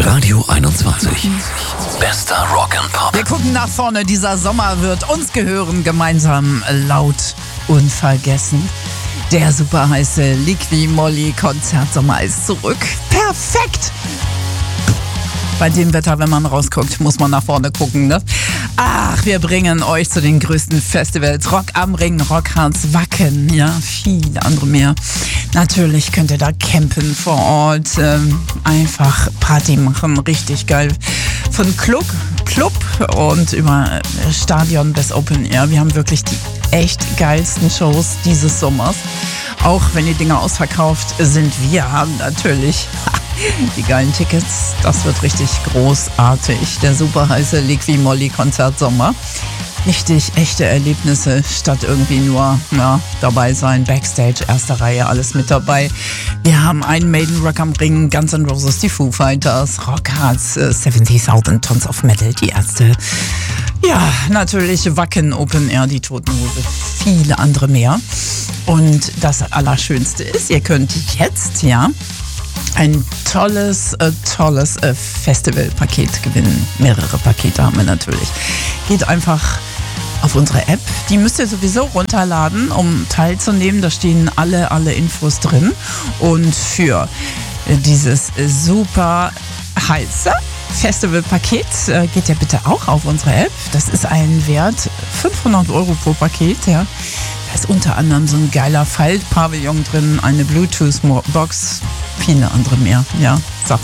Radio 21. Bester Rock and Pop. Wir gucken nach vorne. Dieser Sommer wird uns gehören. Gemeinsam laut unvergessen. Der super heiße Liqui Moly Konzertsommer ist zurück. Perfekt! Bei dem Wetter, wenn man rausguckt, muss man nach vorne gucken, ne? Ach, wir bringen euch zu den größten Festivals. Rock am Ring, Rockharz, Wacken, ja, viele andere mehr. Natürlich könnt ihr da campen vor Ort, einfach Party machen, richtig geil. Von Club und über Stadion bis Open Air. Wir haben wirklich die echt geilsten Shows dieses Sommers. Auch wenn die Dinger ausverkauft sind, wir haben natürlich die geilen Tickets. Das wird richtig großartig. Der super heiße Liqui Moly Konzertsommer. Richtig echte Erlebnisse statt irgendwie nur dabei sein, Backstage, erste Reihe, alles mit dabei. Wir haben einen Maiden Rock am Ring, Guns N' Roses, die Foo Fighters, Rockharz, 70.000 Tons of Metal, die Ärzte. Ja, natürlich Wacken, Open Air, die Toten Hose, viele andere mehr. Und das Allerschönste ist, ihr könnt jetzt, ein tolles Festivalpaket gewinnen. Mehrere Pakete haben wir natürlich. Geht einfach auf unsere App. Die müsst ihr sowieso runterladen, um teilzunehmen. Da stehen alle Infos drin. Und für dieses super heiße Festivalpaket geht ihr bitte auch auf unsere App. Das ist ein Wert 500 € pro Paket, ja. Da ist unter anderem so ein geiler Faltpavillon drin, eine Bluetooth-Box, viele andere mehr, ja.